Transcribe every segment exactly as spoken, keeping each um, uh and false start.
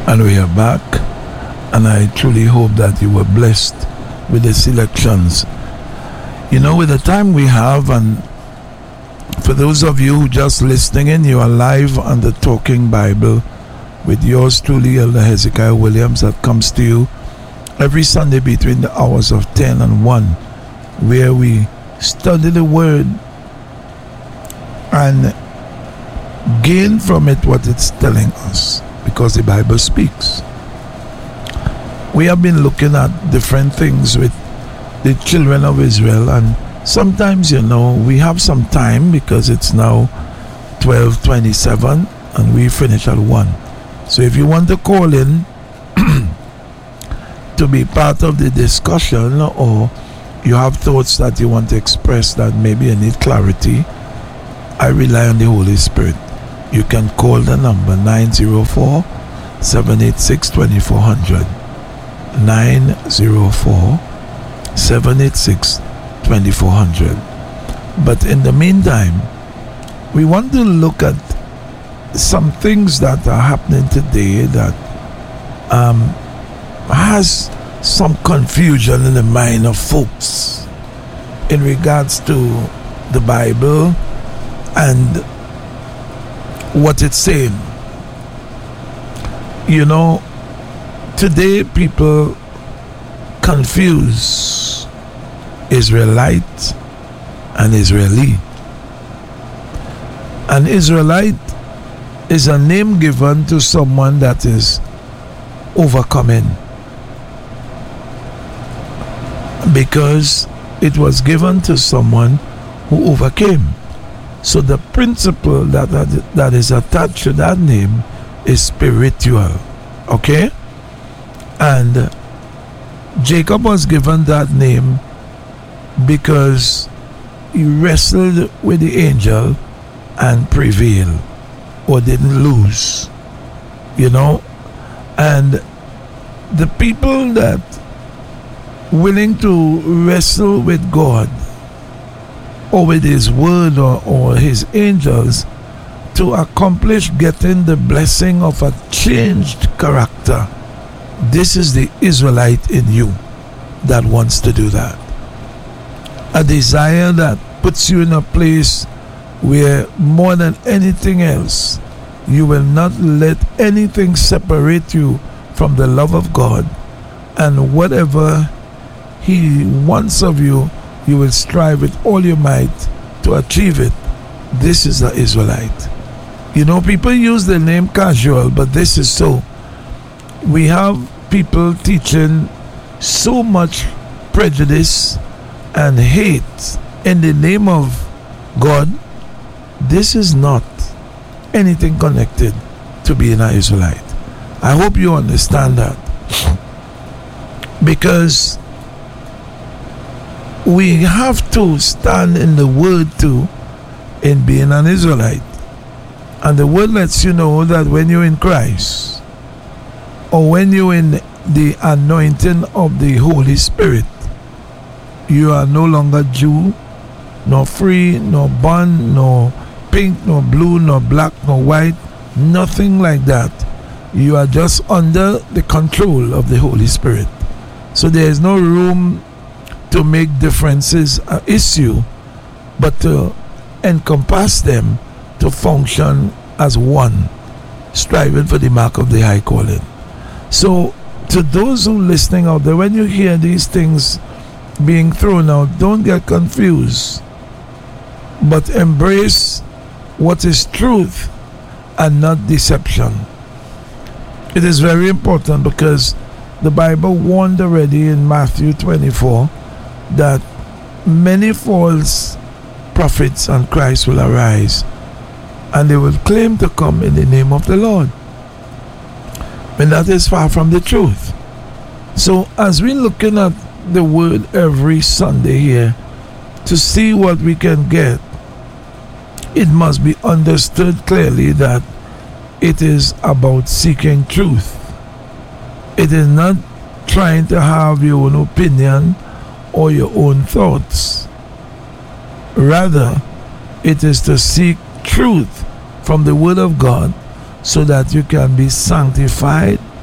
And we are back, and I truly hope that you were blessed with the selections. You know, with the time we have, and for those of you who just listening in, you are live on the Talking Bible with yours truly, Elder Hezekiah Williams, that comes to you every Sunday between the hours of ten and one, where we study the Word and gain from it what it's telling us, because the Bible speaks. We have been looking at different things with the children of Israel, and sometimes, you know, we have some time because it's now twelve twenty-seven and we finish at one. So if you want to call in to be part of the discussion, or you have thoughts that you want to express that maybe you need clarity, I rely on the Holy Spirit. You can call the number nine zero four, seven eight six, two four zero zero. nine zero four, seven eight six, two four zero zero. But in the meantime, we want to look at some things that are happening today that um, has some confusion in the mind of folks in regards to the Bible and what it's saying. You know, today people confuse Israelite and Israeli. An Israelite is a name given to someone that is overcoming, because it was given to someone who overcame. So the principle that, that that is attached to that name is spiritual. Okay? And Jacob was given that name because he wrestled with the angel and prevailed, or didn't lose. You know? And the people that willing to wrestle with God or with his word, or, or his angels, to accomplish getting the blessing of a changed character, this is the Israelite in you that wants to do that. A desire that puts you in a place where more than anything else, you will not let anything separate you from the love of God, and whatever he wants of you, you will strive with all your might to achieve it. This is the Israelite. You know, people use the name casual, but this is so. We have people teaching so much prejudice and hate in the name of God. This is not anything connected to being an Israelite. I hope you understand that, because we have to stand in the word too in being an Israelite. And the word lets you know that when you're in Christ, or when you're in the anointing of the Holy Spirit, you are no longer Jew, nor free, nor bond, nor pink, nor blue, nor black, nor white, nothing like that. You are just under the control of the Holy Spirit. So there is no room to make differences an issue, but to encompass them to function as one, striving for the mark of the high calling. So to those who listening out there, when you hear these things being thrown out, don't get confused, but embrace what is truth and not deception. It is very important, because the Bible warned already in Matthew twenty-four that many false prophets and Christ will arise, and they will claim to come in the name of the Lord, when that is far from the truth. So as we're looking at the word every Sunday here to see what we can get, it must be understood clearly that it is about seeking truth. It is not trying to have your own opinion or your own thoughts. Rather, it is to seek truth from the Word of God, so that you can be sanctified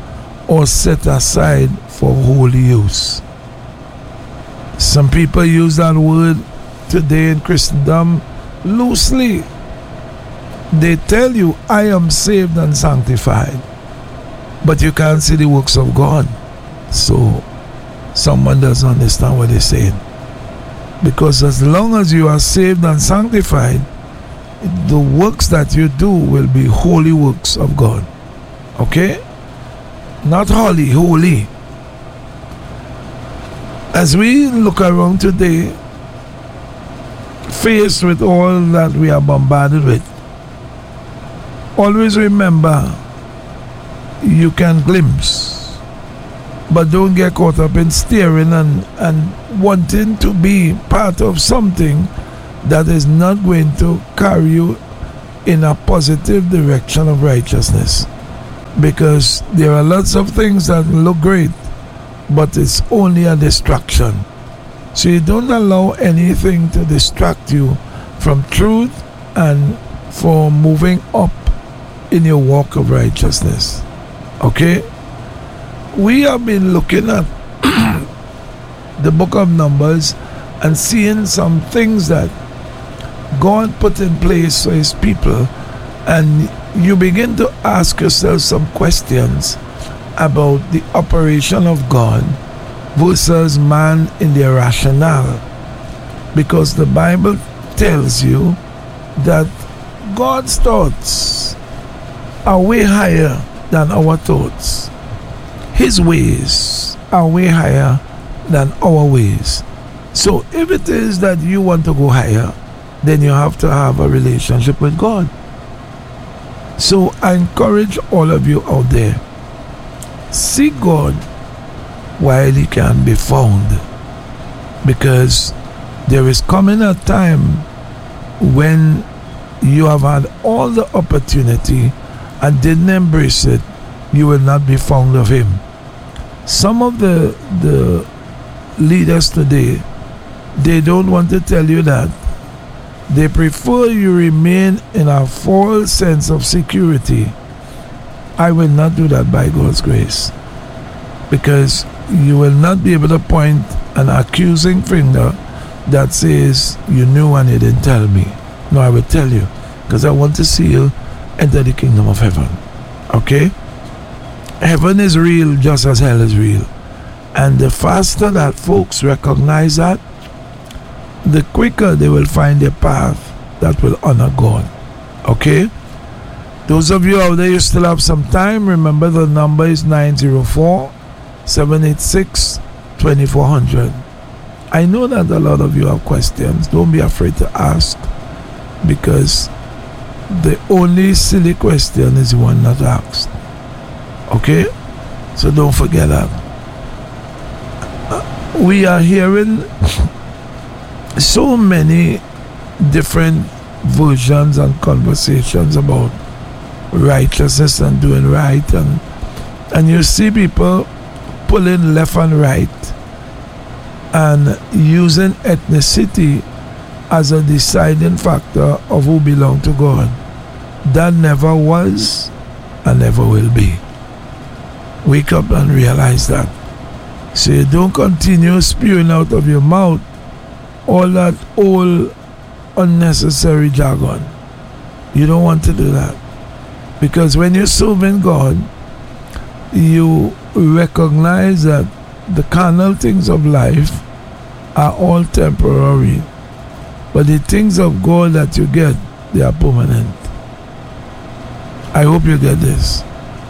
or set aside for holy use. Some people use that word today in Christendom loosely. They tell you, I am saved and sanctified, but you can't see the works of God. So someone doesn't understand what they're saying. Because as long as you are saved and sanctified, the works that you do will be holy works of God. Okay? Not holy, holy. As we look around today, faced with all that we are bombarded with, always remember you can glimpse, but don't get caught up in staring and, and wanting to be part of something that is not going to carry you in a positive direction of righteousness. Because there are lots of things that look great, but it's only a distraction. So you don't allow anything to distract you from truth and for moving up in your walk of righteousness. Okay? We have been looking at the book of Numbers and seeing some things that God put in place for his people, and you begin to ask yourself some questions about the operation of God versus man in their rationale, because the Bible tells you that God's thoughts are way higher than our thoughts. His ways are way higher than our ways. So if it is that you want to go higher, then you have to have a relationship with God. So I encourage all of you out there, seek God while he can be found, because there is coming a time when you have had all the opportunity and didn't embrace it, you will not be found of him. Some of the the leaders today, they don't want to tell you that. They prefer you remain in a false sense of security. I will not do that by God's grace, because you will not be able to point an accusing finger that says you knew and you didn't tell me. No, I will tell you, because I want to see you enter the kingdom of heaven. Okay? Heaven is real just as hell is real. And the faster that folks recognize that, the quicker they will find a path that will honor God. Okay? Those of you out there, you still have some time. Remember, the number is nine zero four, seven eight six, two four zero zero. I know that a lot of you have questions. Don't be afraid to ask, because the only silly question is the one not asked. Okay? So don't forget that. Uh, we are hearing so many different versions and conversations about righteousness and doing right, and and you see people pulling left and right and using ethnicity as a deciding factor of who belong to God. That never was and never will be. Wake up and realize that. So you don't continue spewing out of your mouth all that old unnecessary jargon. You don't want to do that, because when you're serving God, you recognize that the carnal things of life are all temporary, but the things of God that you get, they are permanent. I hope you get this.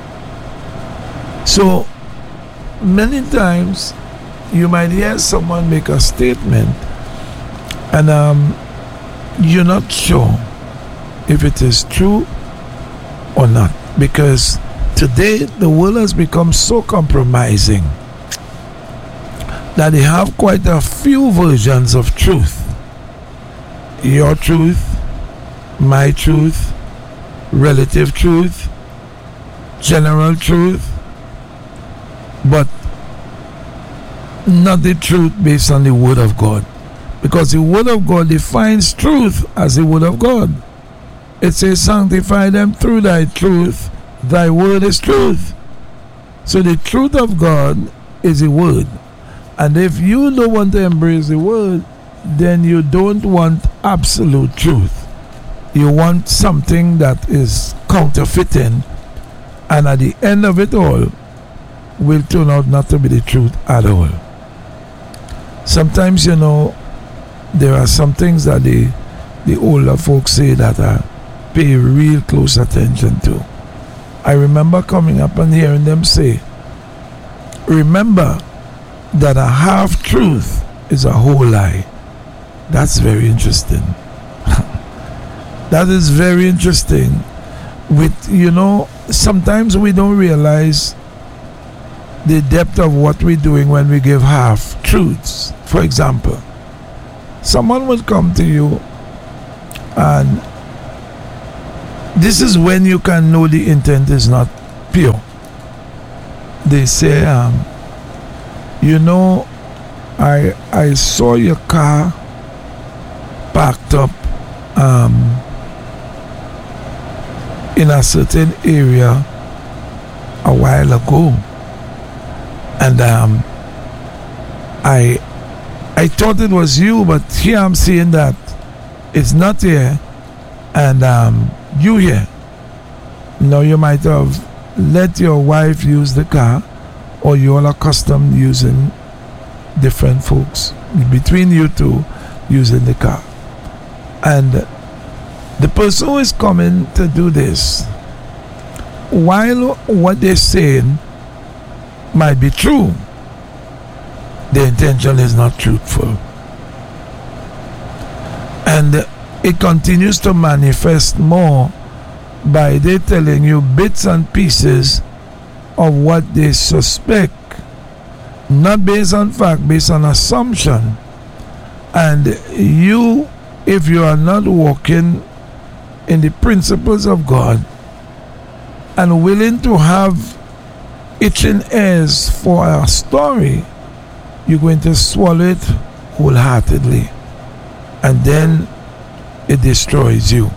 So many times you might hear someone make a statement, and um, you're not sure if it is true or not, because today the world has become so compromising that they have quite a few versions of truth. Your truth, my truth, relative truth, general truth, but not the truth based on the Word of God. Because the Word of God defines truth as the Word of God. It says, sanctify them through thy truth. Thy word is truth. So the truth of God is the word. And if you don't want to embrace the word, then you don't want absolute truth. You want something that is counterfeiting, and at the end of it all will turn out not to be the truth at all. Sometimes, you know, there are some things that the the older folks say that I pay real close attention to. I remember coming up and hearing them say, remember that a half truth is a whole lie. That's very interesting. That is very interesting. With, you know, sometimes we don't realize the depth of what we're doing when we give half truths. For example, someone will come to you, and this is when you can know the intent is not pure. They say, um, you know, I I saw your car parked up um, in a certain area a while ago, and um, I I thought it was you, but here I'm seeing that it's not here, and um, you here. Now you might have let your wife use the car, or you all accustomed using different folks between you two using the car, and the person who is coming to do this, while what they're saying might be true, the intention is not truthful, and it continues to manifest more by they telling you bits and pieces of what they suspect, not based on fact, based on assumption. And you, if you are not walking in the principles of God and willing to have itching ears for a story, you're going to swallow it wholeheartedly, and then it destroys you.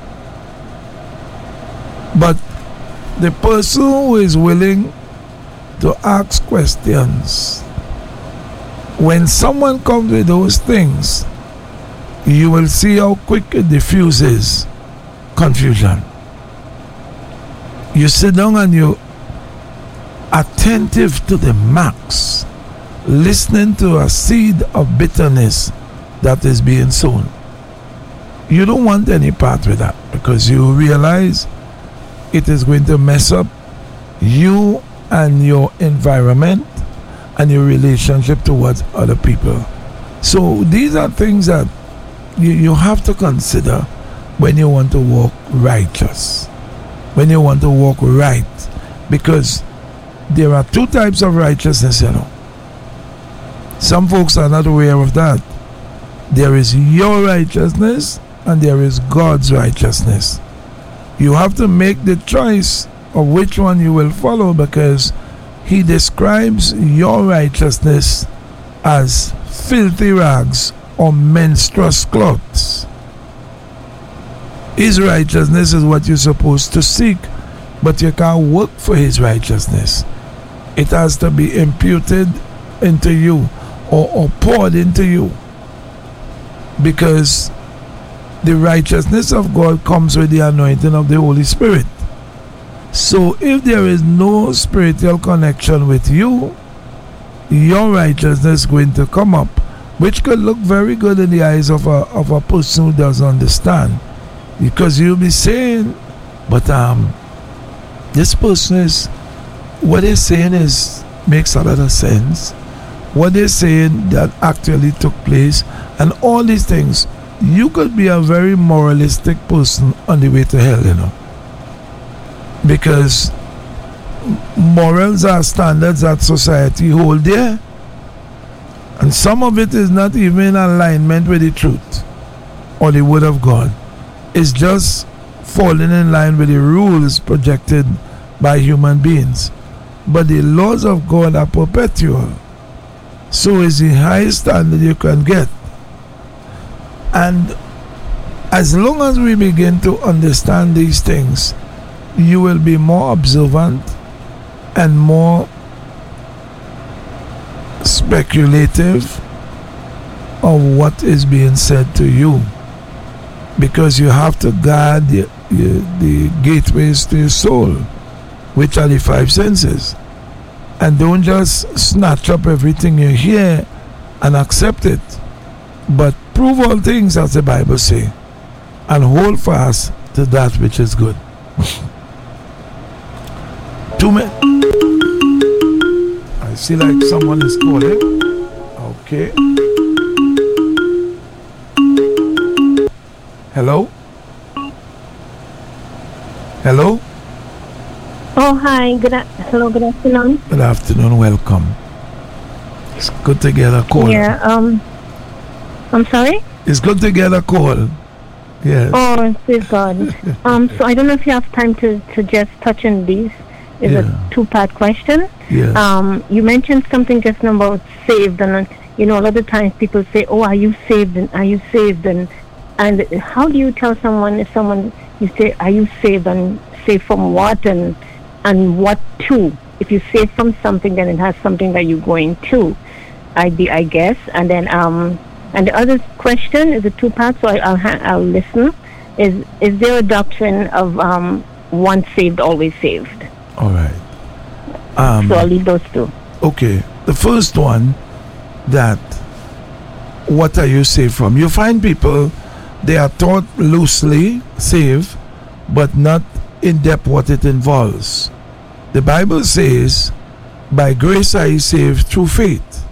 But the person who is willing to ask questions, when someone comes with those things, you will see how quick it diffuses confusion. You sit down and you attentive to the max, listening to a seed of bitterness that is being sown. You don't want any part with that, because you realize it is going to mess up you and your environment and your relationship towards other people. So these are things that you, you have to consider when you want to walk righteous, when you want to walk right, because there are two types of righteousness, you know. Some folks are not aware of that. There is your righteousness and there is God's righteousness. You have to make the choice of which one you will follow, because he describes your righteousness as filthy rags or menstruous cloths. His righteousness is what you're supposed to seek, but you can't work for his righteousness. It has to be imputed into you, or, or poured into you, because the righteousness of God comes with the anointing of the Holy Spirit. So if there is no spiritual connection with you, your righteousness is going to come up, which could look very good in the eyes of a, of a person who doesn't understand, because you'll be saying, but um this person is, what they're saying is makes a lot of sense, what they're saying that actually took place, and all these things. You could be a very moralistic person on the way to hell, you know, because morals are standards that society hold there, and some of it is not even in alignment with the truth or the word of God. It's just falling in line with the rules projected by human beings. But the laws of God are perpetual, so it's the highest standard you can get. And as long as we begin to understand these things, you will be more observant and more speculative of what is being said to you, because you have to guard the, the, the gateways to your soul, which are the five senses, and don't just snatch up everything you hear and accept it, but prove all things, as the Bible say, and hold fast to that which is good. Two minutes. I see like someone is calling. Okay. Hello? Hello? Oh, hi. Good a- Hello, good afternoon. Good afternoon. Welcome. It's good to get a call. Yeah, um, I'm sorry? It's good to get a call. Yes. Oh, praise God. um, so I don't know if you have time to, to just touch on these. It's Yeah. a two-part question. Yeah. Um, you mentioned something just now about saved, and uh, you know, a lot of times people say, "Oh, are you saved? And are you saved?" And and how do you tell someone if someone you say, "Are you saved?" and saved from what and and what to? If you save from something, then it has something that you're going to. I be, I guess. And then um, and the other question is a two-part, so I, I'll ha- I'll listen. Is is there a doctrine of um, once saved, always saved? All right. Um, So I'll leave those two. Okay. The first one, that what are you saved from? You find people, they are taught loosely save, but not in depth what it involves. The Bible says, by grace are ye saved through faith.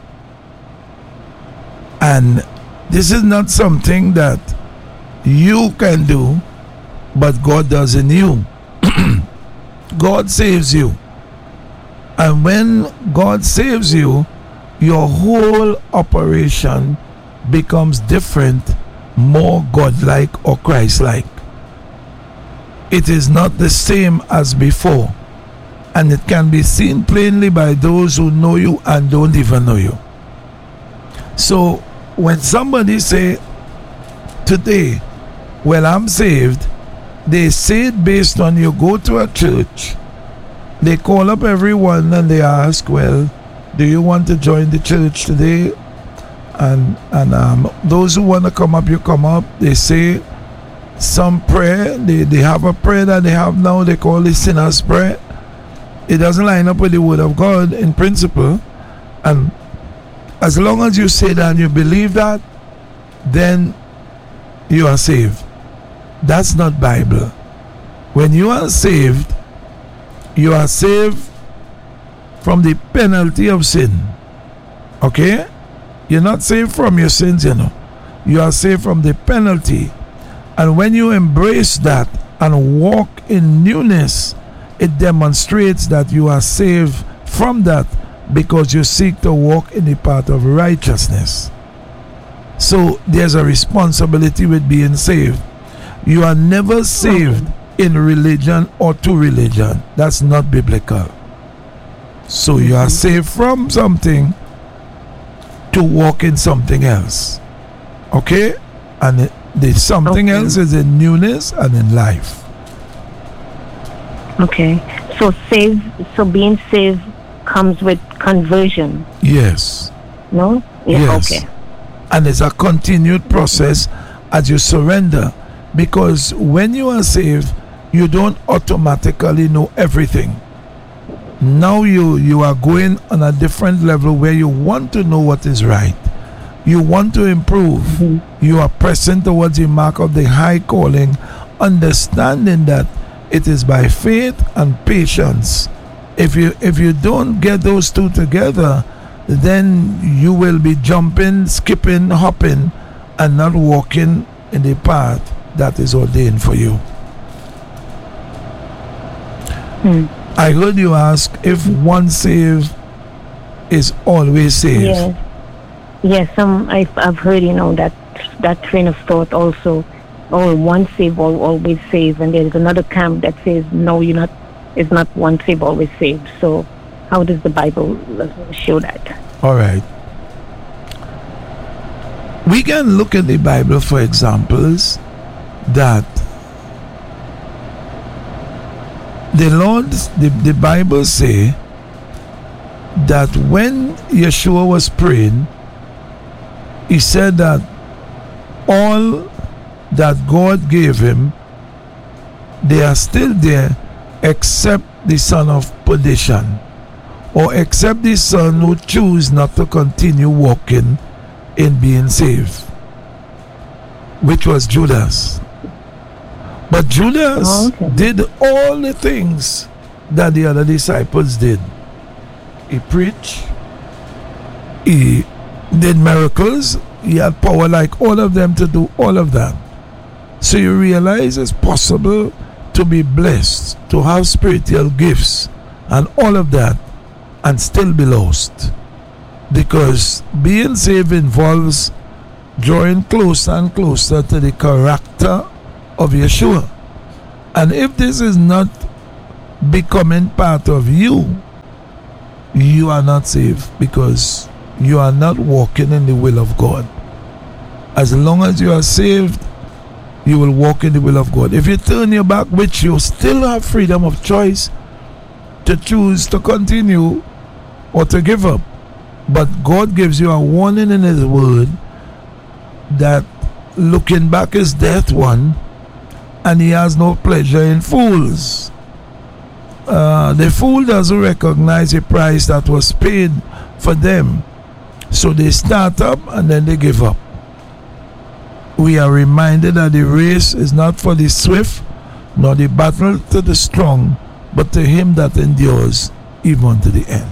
And this is not something that you can do, but God does in you. God saves you. And when God saves you, your whole operation becomes different, more godlike or Christ-like. It is not the same as before, and it can be seen plainly by those who know you and don't even know you. So when somebody say today, well, I'm saved, they say it based on you go to a church, they call up everyone and they ask, well, do you want to join the church today? And and um, those who want to come up, you come up. They say some prayer. They, they have a prayer that they have now. They call it sinner's prayer. It doesn't line up with the word of God in principle. And as long as you say that and you believe that, then you are saved. That's not Bible. When you are saved, you are saved from the penalty of sin. Okay? You're not saved from your sins, you know. You are saved from the penalty. And when you embrace that and walk in newness, it demonstrates that you are saved from that because you seek to walk in the path of righteousness. So there's a responsibility with being saved. You are never saved in religion or to religion. That's not biblical. So you are saved from something to walk in something else. Okay? And it, the something Okay. else is in newness and in life. Okay. So save. So being saved comes with conversion. Yes. No. Yeah. Yes. Okay. And it's a continued process as you surrender. Because when you are saved, you don't automatically know everything. Now you, you are going on a different level where you want to know what is right. You want to improve. Mm-hmm. You are pressing towards the mark of the high calling, understanding that it is by faith and patience. If you if you don't get those two together, then you will be jumping, skipping, hopping, and not walking in the path that is ordained for you. Hmm. I heard you ask if one saved is always saved. Yes. Yes. Um. I've I've heard you know that that train of thought also. Oh, one save, al- always save, and there's another camp that says no, you're not. It's not one save, always saved. So, how does the Bible show that? All right. We can look at the Bible for examples that the Lord, the, the Bible say that when Yeshua was praying, he said that all that God gave him, they are still there except the son of perdition, or except the son who choose not to continue walking in being saved, which was Judas. But Judas Oh, okay. did all the things that the other disciples did. He preached, he did miracles, he had power like all of them to do all of that. So you realize it's possible to be blessed, to have spiritual gifts and all of that, and still be lost. Because being saved involves drawing closer and closer to the character of Yeshua. And if this is not becoming part of you, you are not saved, because you are not walking in the will of God. As long as you are saved, you will walk in the will of God. If you turn your back, which you still have freedom of choice to choose to continue or to give up, but God gives you a warning in His word that looking back is death one, and He has no pleasure in fools. Uh, the fool doesn't recognize the price that was paid for them, so they start up and then they give up. We are reminded that the race is not for the swift, nor the battle to the strong, but to him that endures even to the end.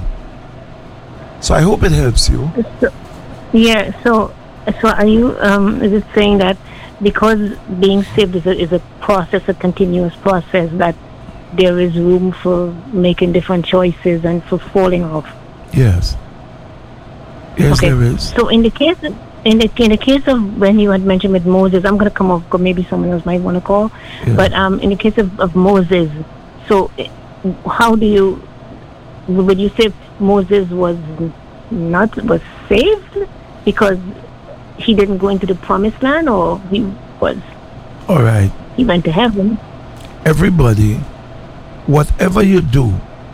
So I hope it helps you. So, yeah. So, so are you? Um, is it saying that because being saved is a, is a process, a continuous process, that there is room for making different choices and for falling off? Yes. Yes, Okay. there is. So in the case of, in the in the case of when you had mentioned with Moses, I'm going to come off. Maybe someone else might want to call. Yeah. But um, in the case of, of Moses, so eh, how do you? Would you say Moses was not was saved because he didn't go into the promised land, or he was All right. he went to heaven? Everybody, whatever you do,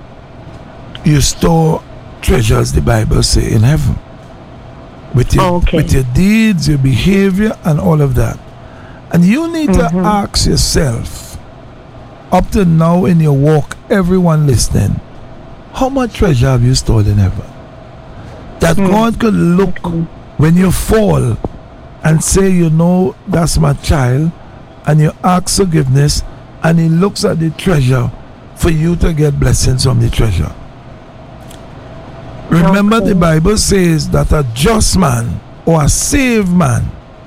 you store treasures, the Bible say, in heaven. With your, Okay. with your deeds, your behavior, and all of that. And you need to ask yourself, up to now in your walk, everyone listening, how much treasure have you stored in heaven? That God could look when you fall and say, you know, that's my child, and you ask forgiveness, and He looks at the treasure for you to get blessings from the treasure. Remember, Okay. the Bible says that a just man or a saved man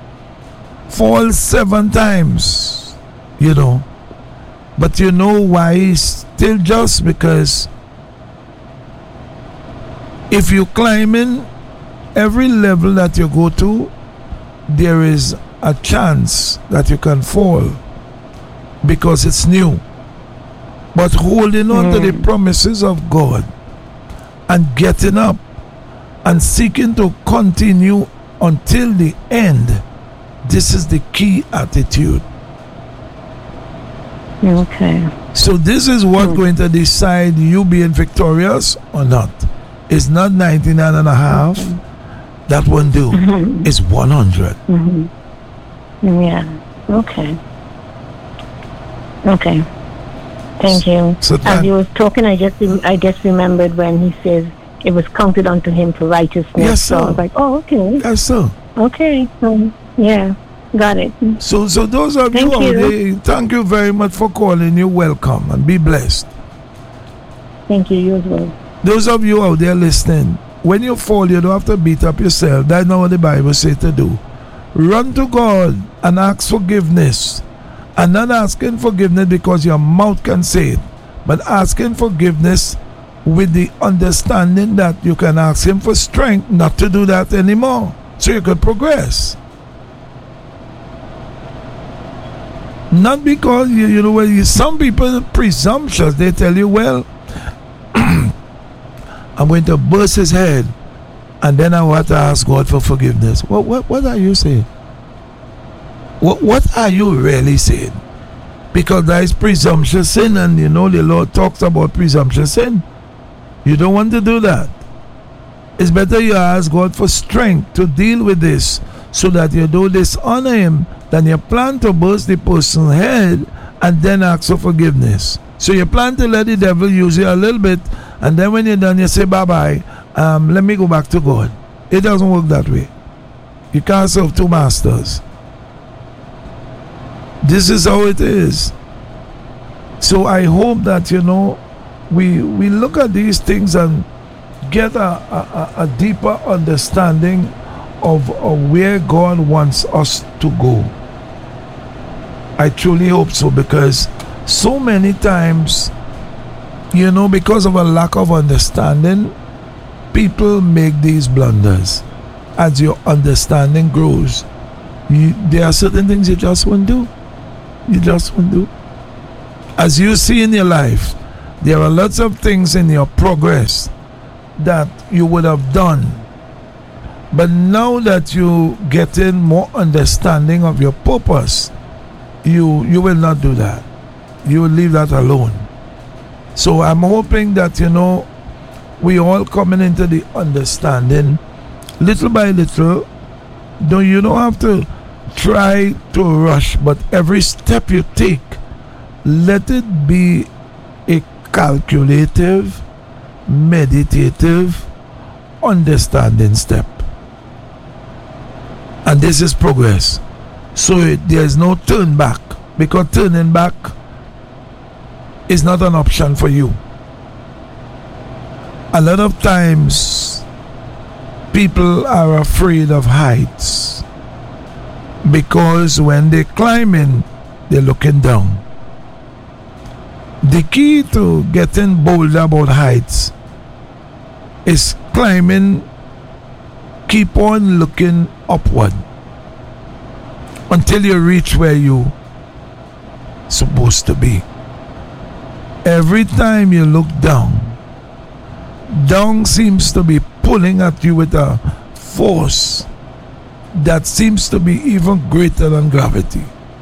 falls seven times, you know. But you know why he's still just? Because if you climb in every level that you go to, there is a chance that you can fall because it's new. But holding on to the promises of God and getting up and seeking to continue until the end, this is the key attitude. Okay. So this is what Hmm. going to decide you being victorious or not. It's not ninety-nine and a half. That won't do. It's one hundred. Yeah. Okay. Okay. Thank you. So As thank- you was talking, I just I just remembered when he says it was counted unto him for righteousness. Yes, so I sir. was like, oh, okay, Yes, sir. okay, um, yeah, got it. So, so those of Thank you out you. there, thank you very much for calling. You're welcome and be blessed. Thank you. You as well. Those of you out there listening, when you fall, you don't have to beat up yourself. That's not what the Bible says to do. Run to God and ask forgiveness. And not asking forgiveness because your mouth can say it, but asking forgiveness with the understanding that you can ask Him for strength not to do that anymore, so you can progress. Not because you, you know, well, you, some people presumptuous. They tell you, well, I'm going to burst his head, and then I want to ask God for forgiveness. What what what are you saying? What what are you really saying? Because that is presumptuous sin, and you know the Lord talks about presumptuous sin. You don't want to do that. It's better you ask God for strength to deal with this so that you don't dishonor him than you plan to burst the person's head and then ask for forgiveness. So you plan to let the devil use you a little bit, and then when you're done, you say, bye-bye, um, let me go back to God. It doesn't work that way. You can't serve two masters. This is how it is. So I hope that, you know, we we look at these things and get a, a, a deeper understanding of, of where God wants us to go. I truly hope so, because so many times, you know, because of a lack of understanding, people make these blunders. As your understanding grows, you, there are certain things you just won't do. You just won't do. As you see in your life, there are lots of things in your progress that you would have done, but now that you get in more understanding of your purpose, you you will not do that. You will leave that alone. So I'm hoping that, you know, we all coming into the understanding little by little. Don't you don't have to try to rush, but every step you take, let it be a calculative, meditative, understanding step. And this is progress. So it, there is no turn back, because turning back is not an option for you. A lot of times people are afraid of heights because when they're climbing, they're looking down. The key to getting bold about heights is climbing, keep on looking upward until you reach where you're supposed to be. Every time you look down, down seems to be pulling at you with a force that seems to be even greater than gravity.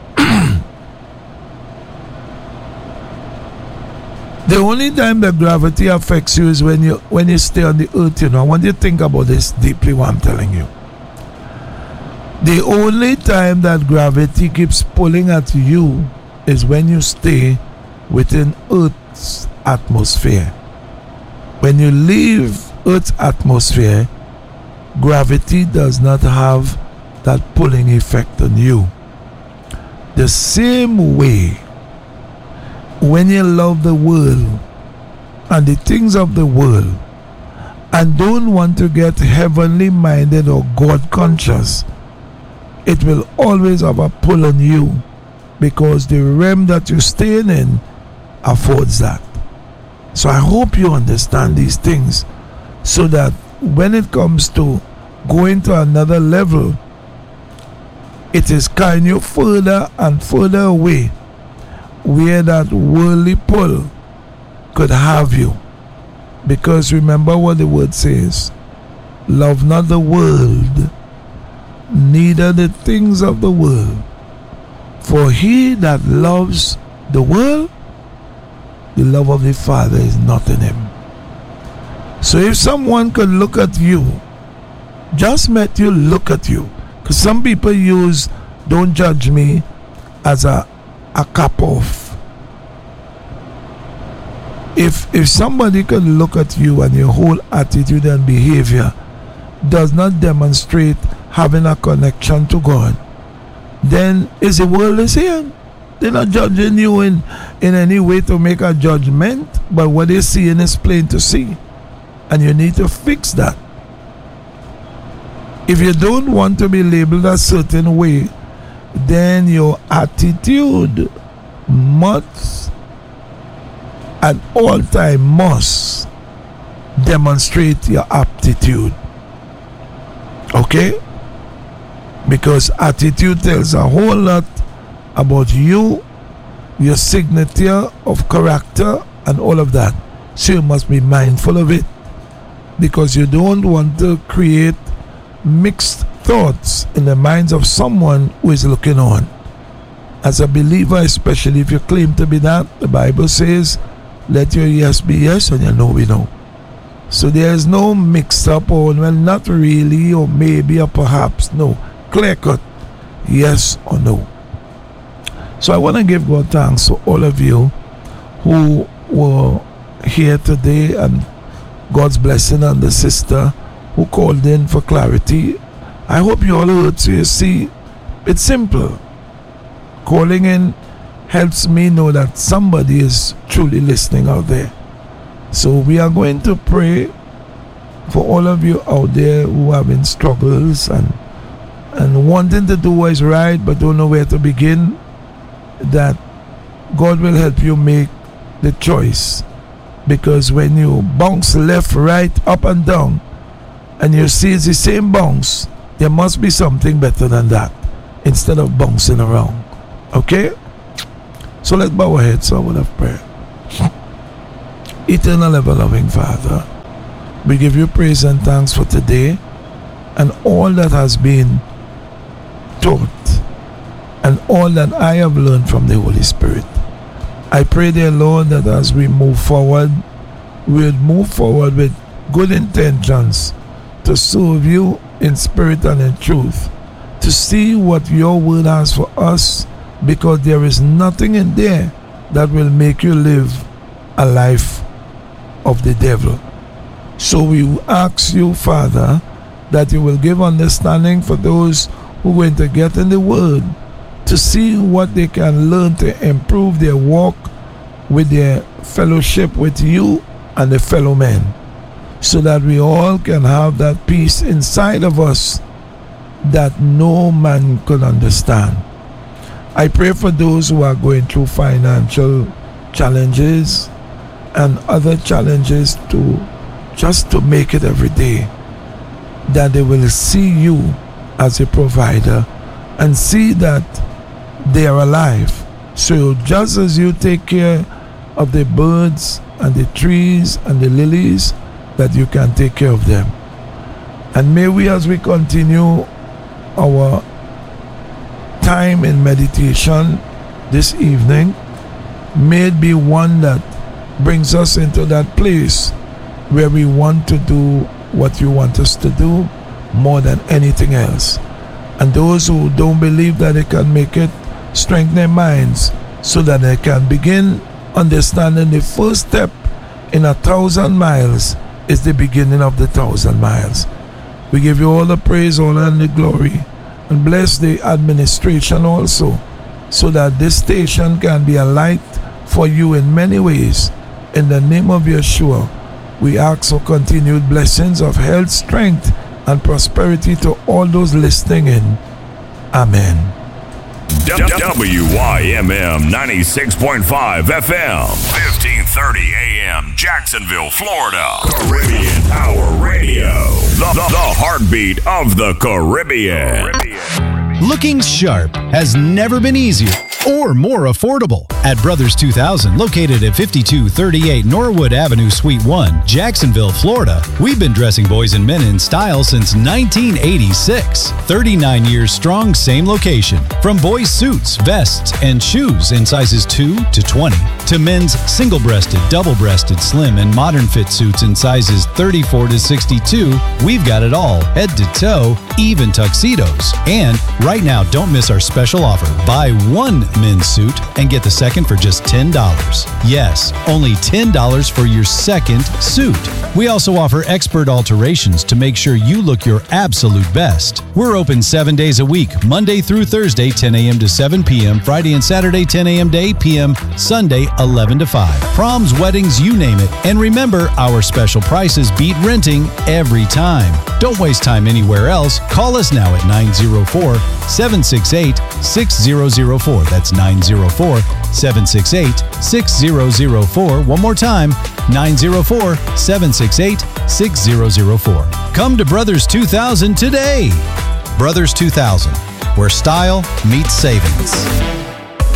The only time that gravity affects you is when you when you stay on the earth, you know. I want you to think about this deeply, what I'm telling you. The only time that gravity keeps pulling at you is when you stay within Earth's atmosphere. When you leave Earth's atmosphere, gravity does not have that pulling effect on you. The same way, when you love the world and the things of the world and don't want to get heavenly minded or God conscious, it will always have a pull on you, because the realm that you're staying in affords that. So I hope you understand these things, so that when it comes to going to another level, it is carrying you further and further away where that worldly pull could have you. Because remember what the word says: love not the world, neither the things of the world. For he that loves the world, the love of the Father is not in him. So if someone could look at you, just met you, look at you, because some people use "don't judge me" as a a cap off. If if somebody could look at you and your whole attitude and behavior does not demonstrate having a connection to God, then is the world the same? They're not judging you in, in any way to make a judgment, but what they're seeing is plain to see. And you need to fix that. If you don't want to be labeled a certain way, then your attitude must, at all time, must demonstrate your aptitude. Okay? Because attitude tells a whole lot about you, your signature of character, and all of that. So you must be mindful of it, because you don't want to create mixed thoughts in the minds of someone who is looking on. As a believer, especially if you claim to be that, the Bible says, let your yes be yes and your no be no. So there is no mix-up or, well, not really, or maybe, or perhaps. No. Clear-cut. Yes or no. So I want to give God thanks to all of you who were here today, and God's blessing on the sister who called in for clarity. I hope you all heard. So you see, it's simple. Calling in helps me know that somebody is truly listening out there. So we are going to pray for all of you out there who are having struggles and and wanting to do what is right but don't know where to begin, that God will help you make the choice. Because when you bounce left, right, up and down, and you see it's the same bounce, there must be something better than that, instead of bouncing around. Okay? So let's bow our heads for a word of prayer. Eternal ever-loving Father, we give you praise and thanks for today and all that has been taught and all that I have learned from the Holy Spirit. I pray, dear Lord, that as we move forward, we would move forward with good intentions to serve you in spirit and in truth, to see what your word has for us, because there is nothing in there that will make you live a life of the devil. So we ask you, Father, that you will give understanding for those who are going to get in the word, to see what they can learn to improve their walk with their fellowship with you and the fellow men, so that we all can have that peace inside of us that no man could understand. I pray for those who are going through financial challenges and other challenges, to just to make it every day, that they will see you as a provider and see that they are alive. So just as you take care of the birds and the trees and the lilies, that you can take care of them. And may we, as we continue our time in meditation this evening, may it be one that brings us into that place where we want to do what you want us to do more than anything else. And those who don't believe that they can make it, strengthen their minds so that they can begin understanding the first step in a thousand miles is the beginning of the thousand miles. We give you all the praise, all and the glory, and bless the administration also, so that this station can be a light for you in many ways. In the name of Yeshua, we ask for continued blessings of health, strength, and prosperity to all those listening in. Amen. W Y M M ninety-six point five F M, fifteen thirty A M, Jacksonville, Florida. Caribbean Power Radio, the, the, the heartbeat of the Caribbean. Caribbean. Looking sharp has never been easier or more affordable. At Brothers two thousand, located at fifty-two thirty-eight Norwood Avenue, Suite one, Jacksonville, Florida, we've been dressing boys and men in style since nineteen eighty-six. thirty-nine years strong, same location. From boys' suits, vests, and shoes in sizes two to twenty, to men's single-breasted, double-breasted, slim, and modern fit suits in sizes thirty-four to sixty-two, we've got it all, head to toe, even tuxedos. And right now, don't miss our special offer. Buy one men's suit and get the second for just ten dollars. Yes, only ten dollars for your second suit. We also offer expert alterations to make sure you look your absolute best. We're open seven days a week, Monday through Thursday, ten a.m. to seven p.m., Friday and Saturday, ten a.m. to eight p.m., Sunday, eleven to five. Proms, weddings, you name it. And remember, our special prices beat renting every time. Don't waste time anywhere else. Call us now at nine oh four, seven six eight, six oh oh four. That's nine oh four, seven six eight, six oh oh four. One more time, nine oh four, seven six eight, six oh oh four. Come to Brothers two thousand today. Brothers two thousand, where style meets savings.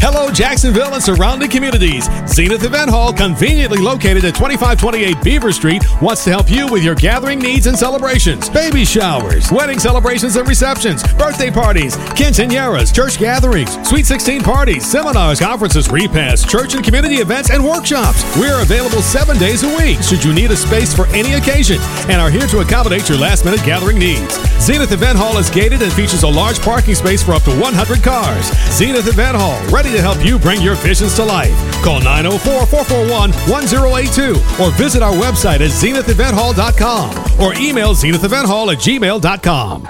Hello, Jacksonville and surrounding communities. Zenith Event Hall, conveniently located at twenty-five twenty-eight Beaver Street, wants to help you with your gathering needs and celebrations. Baby showers, wedding celebrations and receptions, birthday parties, quinceañeras, church gatherings, Sweet sixteen parties, seminars, conferences, repasts, church and community events, and workshops. We're available seven days a week should you need a space for any occasion and are here to accommodate your last-minute gathering needs. Zenith Event Hall is gated and features a large parking space for up to one hundred cars. Zenith Event Hall, ready to help you bring your visions to life. Call nine oh four, four four one, one oh eight two or visit our website at zenith event hall dot com or email zenith event hall at gmail dot com.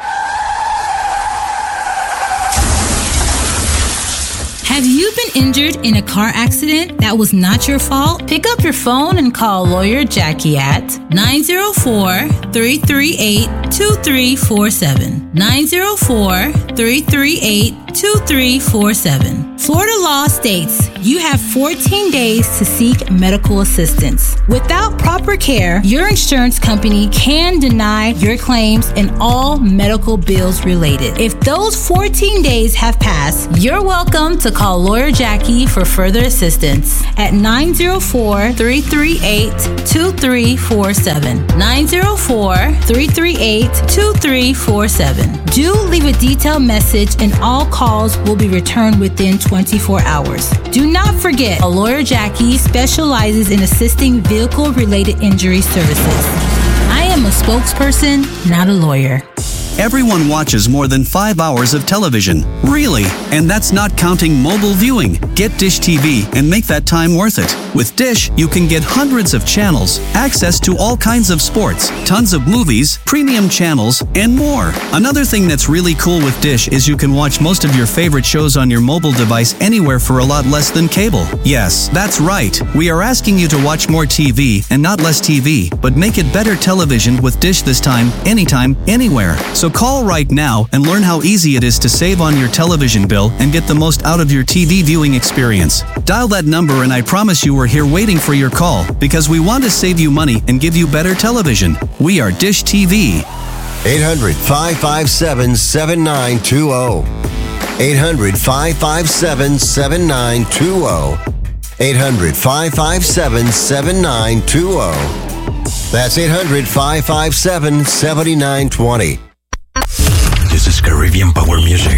Have you been injured in a car accident that was not your fault? Pick up your phone and call Lawyer Jackie at nine oh four, three three eight, two three four seven. nine oh four, three three eight, two three four seven. Florida law states you have fourteen days to seek medical assistance. Without proper care, your insurance company can deny your claims and all medical bills related. If those fourteen days have passed, you're welcome to call Lawyer Jackie for further assistance at nine oh four, three three eight, two three four seven. nine oh four, three three eight, two three four seven. Do leave a detailed message and all calls will be returned within twenty-four hours. Do not forget, a Lawyer Jackie specializes in assisting vehicle-related injury services. I am a spokesperson, not a lawyer. Everyone watches more than five hours of television. Really? And that's not counting mobile viewing. Get Dish T V and make that time worth it. With Dish, you can get hundreds of channels, access to all kinds of sports, tons of movies, premium channels, and more. Another thing that's really cool with Dish is you can watch most of your favorite shows on your mobile device anywhere for a lot less than cable. Yes, that's right. We are asking you to watch more T V and not less T V, but make it better television with Dish this time, anytime, anywhere. So call right now and learn how easy it is to save on your television bill and get the most out of your T V viewing experience. Dial that number and I promise you we're here waiting for your call because we want to save you money and give you better television. We are Dish T V. eight hundred, five five seven, seven nine two zero. eight hundred, five five seven, seven nine two zero. eight hundred, five five seven, seven nine two zero. That's eight hundred, five five seven, seven nine two zero. This is Caribbean Power Music.